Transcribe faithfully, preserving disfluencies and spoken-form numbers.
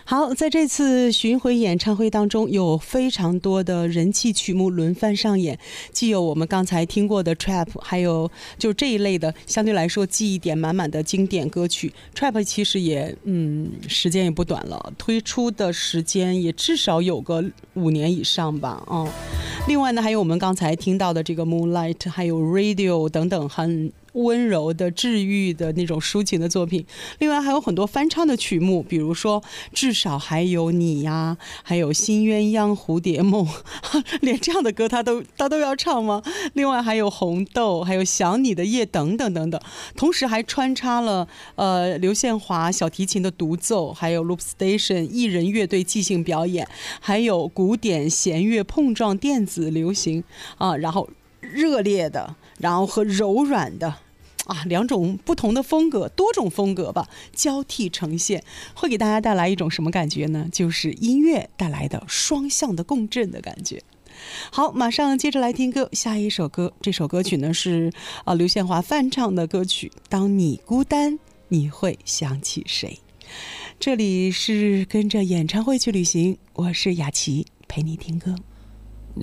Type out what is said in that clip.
好，在这次巡回演唱会当中，有非常多的人气曲目轮番上演，既有我们刚才听过的 Trap， 还有就这一类的相对来说记忆点满满的经典歌曲。 Trap 其实也嗯时间也不短了，推出的时间也至少有个五年以上吧。嗯，另外呢，还有我们刚才听到的这个 Moonlight， 还有 Radio 等等很温柔的治愈的那种抒情的作品。另外还有很多翻唱的曲目，比如说至少还有你呀，还有新鸳鸯蝴蝶梦连这样的歌他都他都要唱吗？另外还有红豆，还有想你的夜等等等等，同时还穿插了呃刘宪华小提琴的独奏，还有 Loop Station 艺人乐队即兴表演，还有古典弦乐碰撞电子流行啊，然后热烈的，然后和柔软的啊，两种不同的风格，多种风格吧，交替呈现，会给大家带来一种什么感觉呢？就是音乐带来的双向的共振的感觉。好，马上接着来听歌，下一首歌，这首歌曲呢是啊刘宪华翻唱的歌曲《当你孤单，你会想起谁》。这里是跟着演唱会去旅行，我是雅琪，陪你听歌。